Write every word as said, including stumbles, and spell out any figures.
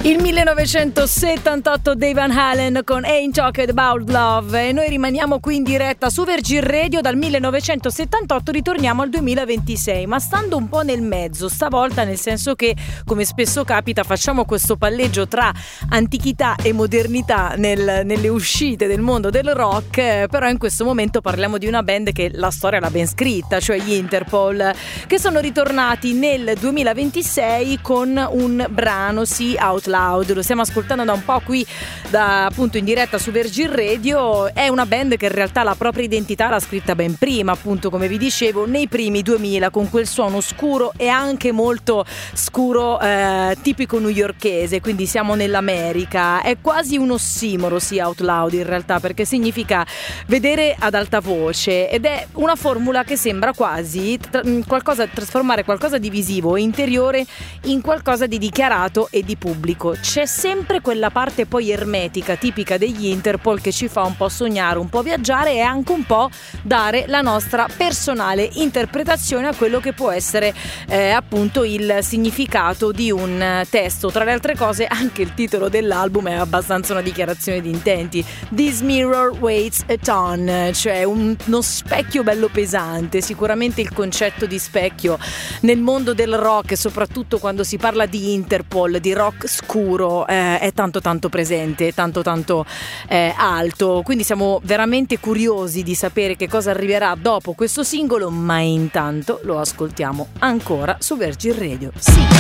Il millenovecentosettantotto dei Van Halen con Ain't Talking About Love, e noi rimaniamo qui in diretta su Virgin Radio. Dal millenovecentosettantotto ritorniamo al duemilaventisei, ma stando un po' nel mezzo stavolta, nel senso che, come spesso capita, facciamo questo palleggio tra antichità e modernità nel, nelle uscite del mondo del rock, eh, però in questo momento parliamo di una band che la storia l'ha ben scritta, cioè gli Interpol, che sono ritornati nel duemilaventisei con un brano, sì, Out Loud. Lo stiamo ascoltando da un po' qui, da, appunto in diretta su Virgin Radio. È una band che in realtà la propria identità l'ha scritta ben prima, appunto come vi dicevo, nei primi duemila, con quel suono scuro e anche molto scuro, eh, tipico newyorkese, quindi siamo nell'America. È quasi un ossimoro, sì, Out Loud in realtà, perché significa vedere ad alta voce, ed è una formula che sembra quasi tra- qualcosa, trasformare qualcosa di visivo e interiore in qualcosa di dichiarato e di pubblico. C'è sempre quella parte poi ermetica tipica degli Interpol che ci fa un po' sognare, un po' viaggiare e anche un po' dare la nostra personale interpretazione a quello che può essere eh, appunto il significato di un testo. Tra le altre cose anche il titolo dell'album è abbastanza una dichiarazione di intenti. This mirror weighs a ton, cioè un, uno specchio bello pesante. Sicuramente il concetto di specchio nel mondo del rock, soprattutto quando si parla di Interpol, di rock scuro, eh, è tanto tanto presente, tanto tanto eh, alto, quindi siamo veramente curiosi di sapere che cosa arriverà dopo questo singolo, ma intanto lo ascoltiamo ancora su Virgin Radio. Sì.